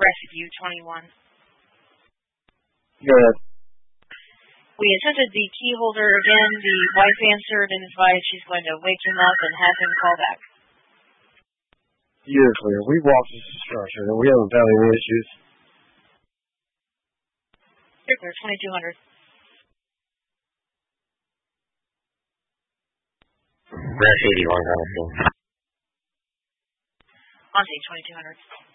Rescue 21. Good. We attempted the key holder again. The wife answered and advised she's going to wake him up and have him call back. You're clear. We walked this structure and we haven't found any issues. You're clear, 2200. Rest 81 on the scene. On scene, 2200.